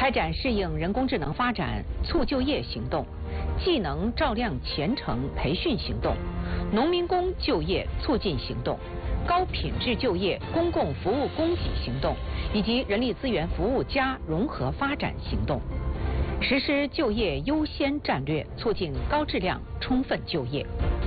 开展适应人工智能发展促就业行动、技能照亮前程培训行动、农民工就业促进行动、高品质就业公共服务供给行动以及人力资源服务+融合发展行动，实施就业优先战略，促进高质量充分就业。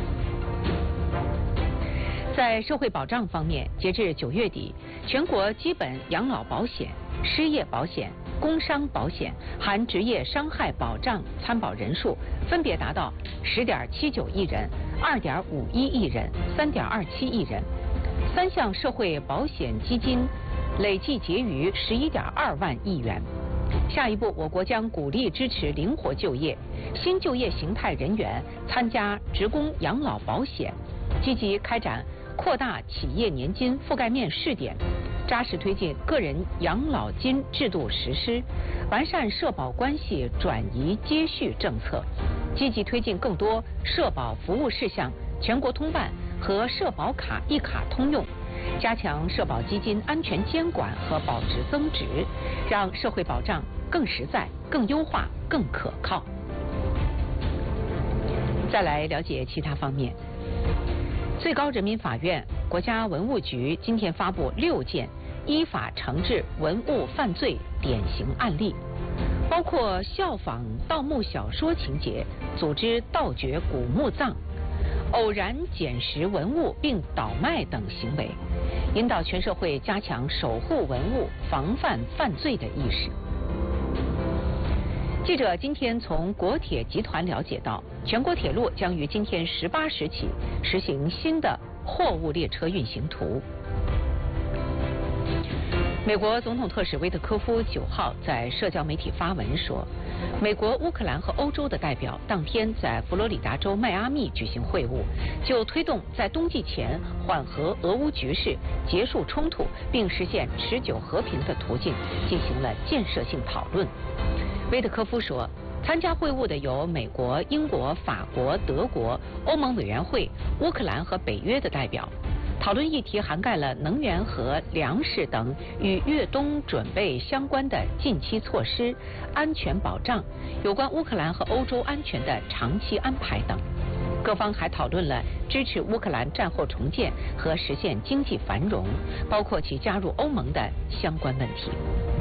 在社会保障方面，截至9月底，全国基本养老保险、失业保险、工伤保险含职业伤害保障参保人数分别达到10.79亿人、2.51亿人、3.27亿人。3项社会保险基金累计结余11.2万亿元。下一步，我国将鼓励支持灵活就业、新就业形态人员参加职工养老保险，积极开展扩大企业年金覆盖面试点，扎实推进个人养老金制度实施，完善社保关系转移接续政策，积极推进更多社保服务事项全国通办和社保卡一卡通用，加强社保基金安全监管和保值增值，让社会保障更实在、更优化、更可靠。再来了解其他方面。最高人民法院、国家文物局今天发布6件依法惩治文物犯罪典型案例，包括效仿盗墓小说情节，组织盗掘古墓葬，偶然捡拾文物并倒卖等行为，引导全社会加强守护文物、防范犯罪的意识。记者今天从国铁集团了解到，全国铁路将于今天18时起实行新的货物列车运行图。美国总统特使威特科夫9号在社交媒体发文说，美国、乌克兰和欧洲的代表当天在佛罗里达州迈阿密举行会晤，就推动在冬季前缓和俄乌局势、结束冲突并实现持久和平的途径进行了建设性讨论。威特科夫说，参加会晤的有美国、英国、法国、德国、欧盟委员会、乌克兰和北约的代表。讨论议题涵盖了能源和粮食等与越冬准备相关的近期措施、安全保障、有关乌克兰和欧洲安全的长期安排等。各方还讨论了支持乌克兰战后重建和实现经济繁荣，包括其加入欧盟的相关问题。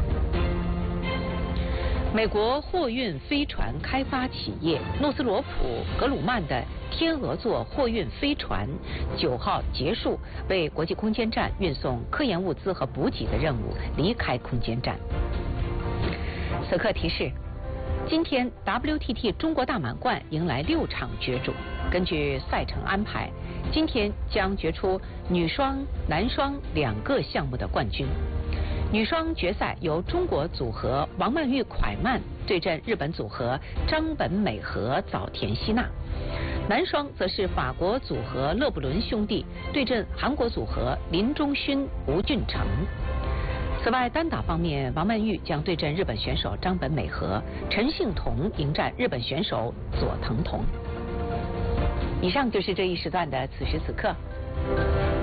美国货运飞船开发企业诺斯罗普格鲁曼的天鹅座货运飞船9号结束为国际空间站运送科研物资和补给的任务，离开空间站。此刻提示，今天 WTT 中国大满贯迎来6场角逐，根据赛程安排，今天将决出女双、男双2个项目的冠军。女双决赛由中国组合王曼玉蒯曼对阵日本组合张本美和早田希娜，男双则是法国组合勒布伦兄弟对阵韩国组合林中勋吴俊成。此外，单打方面，王曼玉将对阵日本选手张本美和，陈幸同迎战日本选手佐藤瞳。以上就是这一时段的此时此刻。